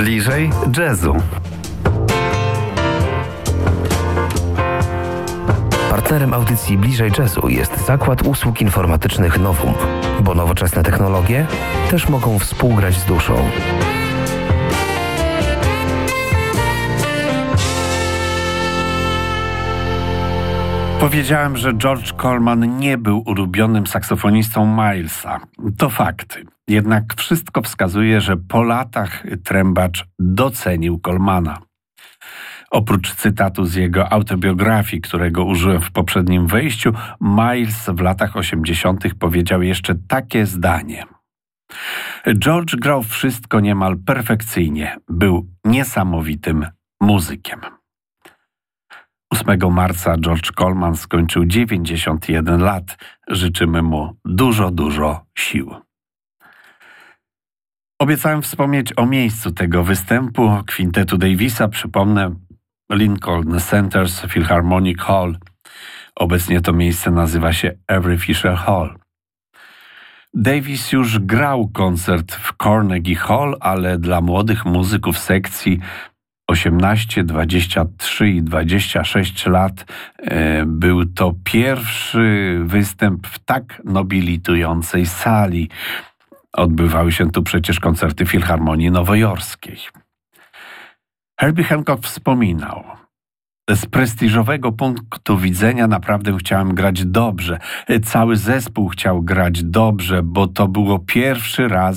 Bliżej jazzu. Partnerem audycji Bliżej Jazzu jest Zakład Usług Informatycznych Novum, bo nowoczesne technologie też mogą współgrać z duszą. Powiedziałem, że George Coleman nie był ulubionym saksofonistą Milesa. To fakty. Jednak wszystko wskazuje, że po latach trębacz docenił Colemana. Oprócz cytatu z jego autobiografii, którego użyłem w poprzednim wejściu, Miles w latach 80. powiedział jeszcze takie zdanie. George grał wszystko niemal perfekcyjnie. Był niesamowitym muzykiem. 8 marca George Coleman skończył 91 lat. Życzymy mu dużo sił. Obiecałem wspomnieć o miejscu tego występu kwintetu Davisa. Przypomnę, Lincoln Center's Philharmonic Hall. Obecnie to miejsce nazywa się Avery Fisher Hall. Davis już grał koncert w Carnegie Hall, ale dla młodych muzyków sekcji 18, 23 i 26 lat był to pierwszy występ w tak nobilitującej sali. Odbywały się tu przecież koncerty Filharmonii Nowojorskiej. Herbie Hancock wspominał: z prestiżowego punktu widzenia naprawdę chciałem grać dobrze. Cały zespół chciał grać dobrze, bo to było pierwszy raz,